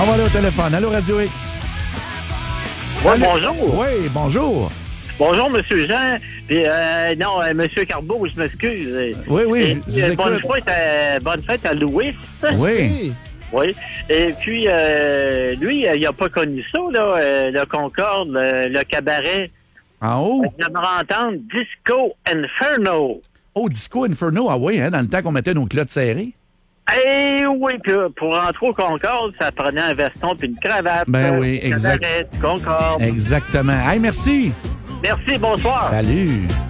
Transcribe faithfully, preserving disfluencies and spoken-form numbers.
va aller au téléphone. Allô, Radio X. Oui, Allô? bonjour. Oui, bonjour. Bonjour, M. Jean. Puis, euh, non, euh, M. Carbeau, je m'excuse. Oui, oui, Et, je, je euh, vous bonne, écoute. fête à, bonne fête à Louis. Oui. Oui. Et puis, euh, lui, il n'a pas connu ça, là, euh, le Concorde, le, le cabaret. En haut? Il aimerait entendre Disco Inferno. Oh, Disco Inferno, ah oui, hein, dans le temps qu'on mettait nos culottes serrées. Eh oui, puis pour rentrer au Concorde, ça prenait un veston puis une cravate. Ben oui, exact. Cabaret, Concorde. Exactement. Hey, merci. Merci, bonsoir. Salut.